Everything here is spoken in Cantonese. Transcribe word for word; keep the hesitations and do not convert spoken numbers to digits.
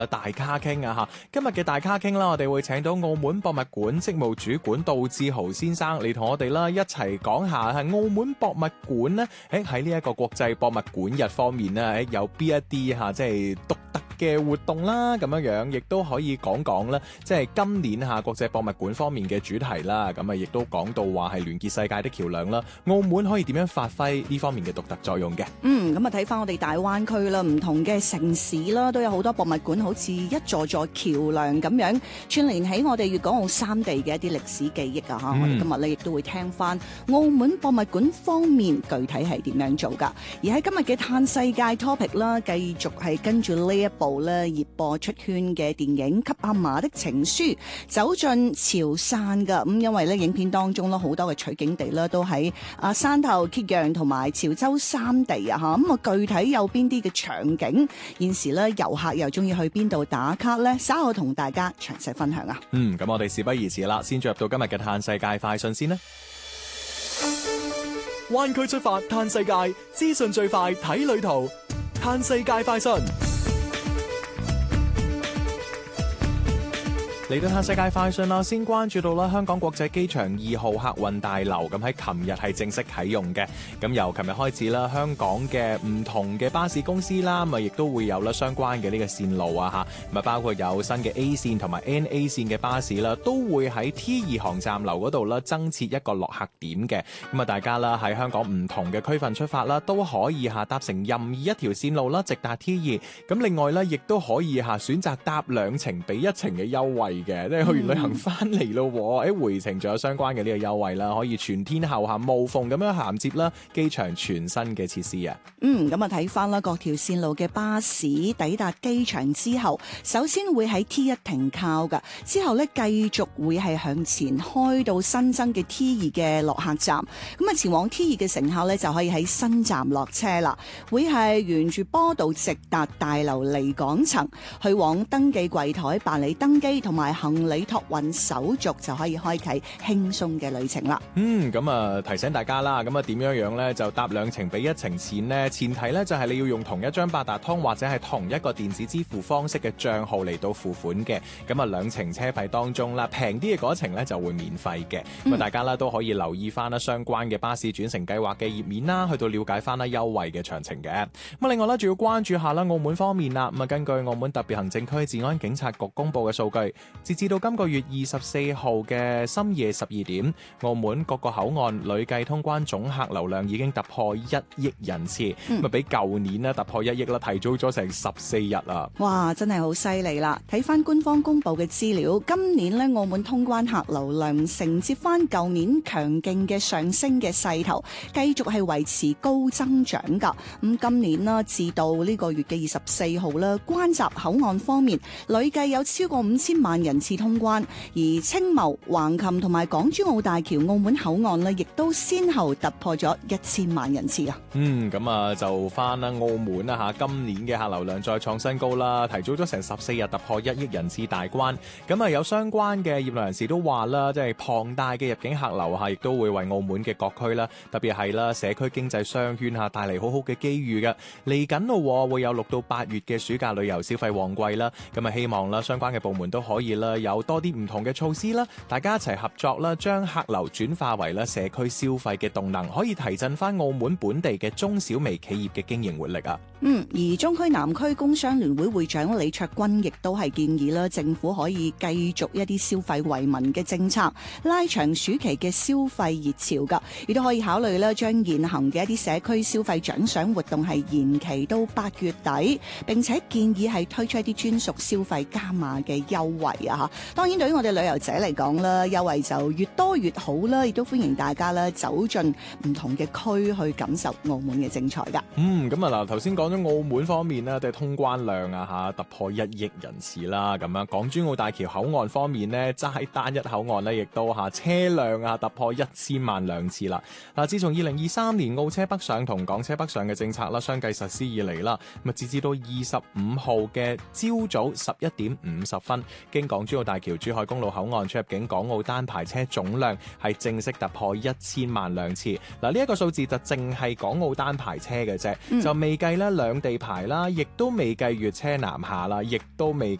大咖傾啊吓，今日嘅大咖傾啦，我哋會請到澳門博物館職務主管杜志豪先生嚟同我哋啦一齊講下係澳門博物館咧，誒喺呢一個國際博物館日方面咧，誒有邊一啲吓即係獨特嘅活動啦，咁樣樣亦都可以講講啦，即係今年吓國際博物館方面嘅主題啦，咁啊亦都講到話係聯結世界的橋樑啦，澳門可以點樣發揮呢方面嘅獨特作用嘅？ 嗯，咁啊睇翻我哋大灣區啦，唔同嘅城市啦，都有好多博物館，好似一座座橋樑咁樣串聯起我哋粵港澳三地嘅一啲歷史記憶啊！嚇、嗯，我哋今日咧亦都會聽翻澳門博物館方面具體係點樣做噶。而喺今日嘅嘆世界 topic 啦，繼續係跟住呢一部咧熱播出圈嘅電影《給阿嫲的情書》走進潮汕噶。咁因為咧影片當中咧好多嘅取景地咧都喺啊汕頭、揭陽同埋潮州三地啊！嚇，咁啊具體有邊啲嘅場景？現時咧遊客又中意去邊度打卡呢？稍後同大家詳細分享啊！ 嗯，咁我哋事不宜遲啦，先進入到今日嘅嘆世界快訊先啦。灣區出發嘆世界，資訊最快睇旅途，嘆世界快訊。嚟到嘆世界快訊啦，先關注到啦香港國際機場二號客運大樓，咁喺琴日係正式啟用嘅。咁由琴日開始啦，香港嘅唔同嘅巴士公司啦，咁啊亦都會有啦相關嘅呢個線路啊嚇，咁啊包括有新嘅 A 線同埋 N A 線嘅巴士啦，都會喺 T 二航站樓嗰度啦增設一個落客點嘅。咁啊大家啦喺香港唔同嘅區份出發啦，都可以嚇搭乘任意一條線路啦，直達 T 二。咁另外咧，亦都可以嚇選擇搭兩程俾一程嘅優惠嘅，即係去完旅行翻嚟咯，喺回程仲有相關嘅呢個優惠啦，可以全天候嚇無縫咁樣銜接啦機場全新嘅設施啊。 嗯，咁啊睇翻啦，各條線路嘅巴士抵達機場之後，首先會喺 T 一停靠噶，之後咧繼續會係向前開到新增嘅 T 二嘅落客站。咁啊前往 T 二嘅乘客咧就可以喺新站落車啦，會係沿住坡道直達大樓離港層，去往登記櫃台辦理登機同埋行李託運手續，就可以開啟輕鬆嘅旅程啦。 嗯，咁啊提醒大家啦，咁啊點樣樣咧就搭兩程俾一程錢呢？前提咧就係你要用同一張八達通或者係同一個電子支付方式嘅賬號嚟到付款嘅。咁啊兩程車費當中啦，平啲嘅嗰程咧就會免費嘅。咁、嗯、啊大家啦都可以留意翻啦相關嘅巴士轉乘計劃嘅頁面啦，去到了解翻啦優惠嘅詳情嘅。咁啊另外咧仲要關注下啦澳門方面啦。咁啊根據澳門特別行政區治安警察局公布嘅數據，截至到今個月二十四號嘅深夜十二點，澳門各個口岸累計通關總客流量已經突破一億人次，咁、嗯、啊比舊年咧突破一億啦，提早咗成十四日啊！ 哇，真係好犀利啦！睇翻官方公布嘅資料，今年咧澳門通關客流量承接翻舊年強勁嘅上升嘅勢頭，繼續係維持高增長噶。咁、嗯、今年啦，至到呢個月嘅二十四號啦，關閘口岸方面累計有超過五千萬人次通關，而青茂、橫琴同埋港珠澳大橋澳門口岸咧，亦都先後突破咗一千萬人次啊！ 嗯，咁啊就翻啦澳門啦嚇，今年嘅客流量再創新高啦，提早咗成十四日突破一億人次大關。咁啊有相關嘅業內人士都話啦，即係龐大嘅入境客流嚇，亦都會為澳門嘅各區啦，特別係啦社區經濟商圈嚇帶嚟好好嘅機遇嘅。嚟緊咯，會有六到八月嘅暑假旅遊消費旺季啦。咁啊希望啦相關嘅部門都可以啦有多啲唔同嘅措施啦，大家一齊合作啦，將客流轉化為啦社區消費嘅動能，可以提振翻澳門本地嘅中小微企業嘅經營活力啊！ 嗯，而中區南區工商聯會會長李卓君亦都係建議啦，政府可以繼續一啲消費惠民嘅政策，拉長暑期嘅消費熱潮噶，亦都可以考慮啦，將現行嘅一啲社區消費獎賞活動係延期到八月底，並且建議係推出一啲專屬消費加碼嘅優惠啊！嚇，當然對於我哋旅遊者嚟講啦，優惠就越多越好啦，亦都歡迎大家啦走進唔同嘅區去感受澳門嘅精彩噶。 嗯，咁啊嗱，頭先講咗澳門方面咧，即係通關量啊嚇突破一億人次啦，咁樣港珠澳大橋口岸方面呢，齋單一口岸呢，亦都嚇車輛啊突破一千萬輛次啦。嗱，自從二零二三年澳車北上同港車北上嘅政策啦，相繼實施以嚟啦，咁啊截至到二十五號嘅朝早十一點五十分，經港珠澳大橋珠海公路口岸出入境港澳單牌車總量係正式突破一千萬輛次。嗱，呢一個數字就淨係港澳單牌車嘅啫，嗯、就未計咧兩地牌啦，亦都未計粵車南下啦，亦都未